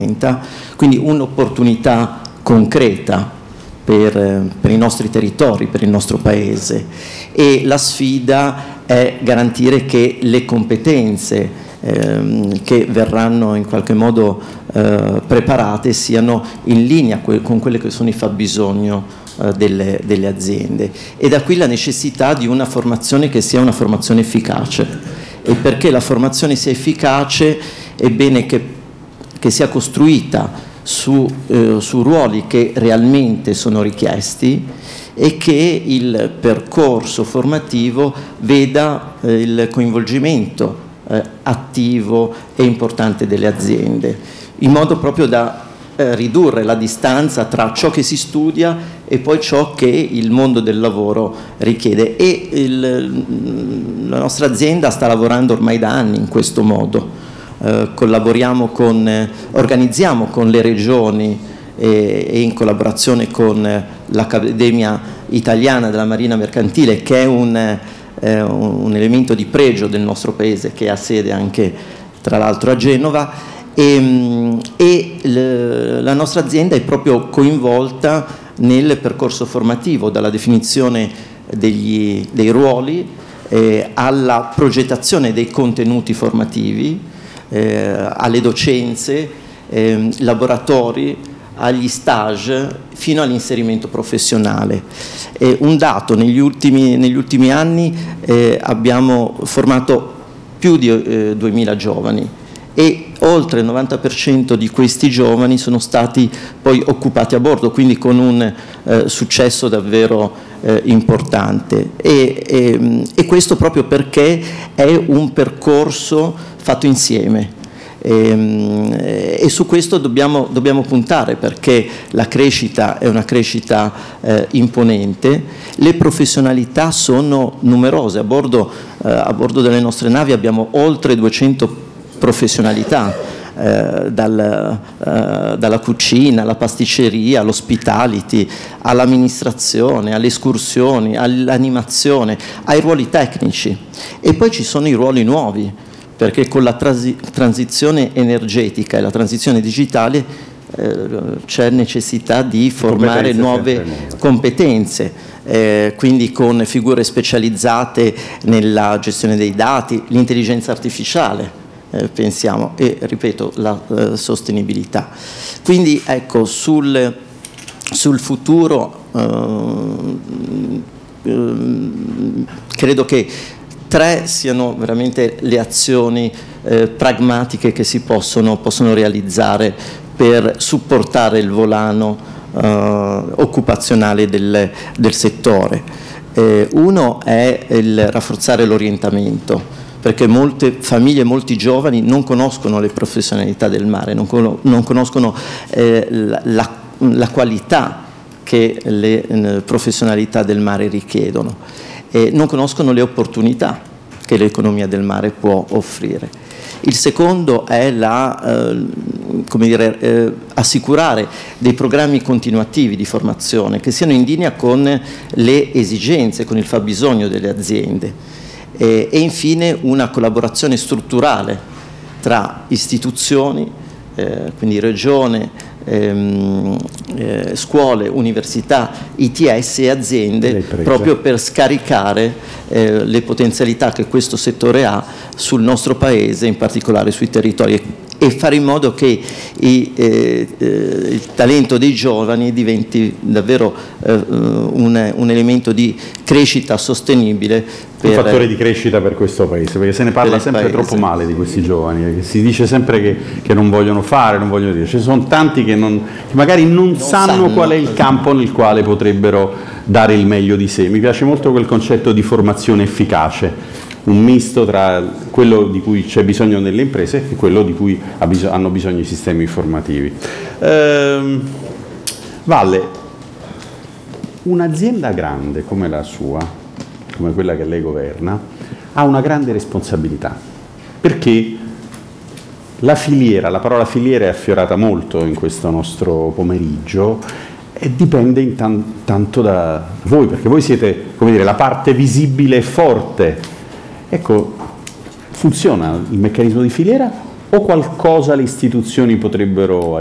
quindi un'opportunità concreta per i nostri territori, per il nostro Paese, e la sfida è garantire che le competenze che verranno in qualche modo preparate siano in linea con quelli che sono i fabbisogno delle aziende, e da qui la necessità di una formazione che sia una formazione efficace, e perché la formazione sia efficace è bene che sia costruita su ruoli che realmente sono richiesti e che il percorso formativo veda il coinvolgimento attivo e importante delle aziende, in modo proprio da ridurre la distanza tra ciò che si studia e poi ciò che il mondo del lavoro richiede. E la nostra azienda sta lavorando ormai da anni in questo modo. Organizziamo con le regioni e in collaborazione con l'Accademia Italiana della Marina Mercantile, che è un elemento di pregio del nostro Paese, che ha sede anche tra l'altro a Genova, e la nostra azienda è proprio coinvolta nel percorso formativo, dalla definizione dei ruoli alla progettazione dei contenuti formativi, alle docenze, laboratori, agli stage, fino all'inserimento professionale. Un dato: negli ultimi anni abbiamo formato più di 2.000 giovani, e oltre il 90% di questi giovani sono stati poi occupati a bordo, quindi con un successo davvero importante, e questo proprio perché è un percorso fatto insieme. E su questo dobbiamo puntare, perché la crescita è una crescita imponente, le professionalità sono numerose. A bordo delle nostre navi abbiamo oltre 200 professionalità, dalla cucina alla pasticceria, all'hospitality, all'amministrazione, alle escursioni, all'animazione, ai ruoli tecnici. E poi ci sono i ruoli nuovi, perché con la transizione energetica e la transizione digitale c'è necessità di formare nuove competenze, quindi con figure specializzate nella gestione dei dati, l'intelligenza artificiale, pensiamo, e ripeto, la sostenibilità. Quindi ecco, sul futuro credo che 3 siano veramente le azioni pragmatiche che si possono realizzare per supportare il volano occupazionale del settore. Uno è il rafforzare l'orientamento, perché molte famiglie, molti giovani non conoscono le professionalità del mare, non conoscono la qualità che le professionalità del mare richiedono. Non conoscono le opportunità che l'economia del mare può offrire. Il secondo è assicurare dei programmi continuativi di formazione che siano in linea con le esigenze, con il fabbisogno delle aziende. E infine una collaborazione strutturale tra istituzioni, quindi regione, scuole, università, ITS e aziende, proprio per scaricare le potenzialità che questo settore ha sul nostro Paese, in particolare sui territori, e fare in modo che il talento dei giovani diventi davvero un elemento di crescita sostenibile. Un fattore di crescita per questo Paese, perché se ne parla sempre troppo male di questi giovani, perché si dice sempre che non vogliono fare, non vogliono dire. Ci sono tanti che magari non sanno qual è il campo nel quale potrebbero dare il meglio di sé. Mi piace molto quel concetto di formazione efficace, un misto tra quello di cui c'è bisogno nelle imprese e quello di cui hanno bisogno i sistemi informativi. Valle, un'azienda grande come la sua, come quella che lei governa, ha una grande responsabilità, perché la parola filiera è affiorata molto in questo nostro pomeriggio, e dipende tanto da voi, perché voi siete, come dire, la parte visibile e forte. Ecco, funziona il meccanismo di filiera o qualcosa le istituzioni potrebbero